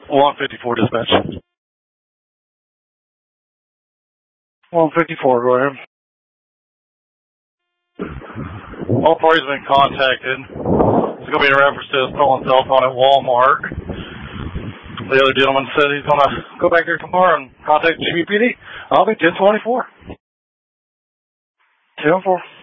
154 dispatch. 154, go ahead. All parties have been contacted. It's going to be in reference to a stolen cell phone at Walmart. The other gentleman said he's going to go back there tomorrow and contact GBPD. I'll be 1024. 10-4.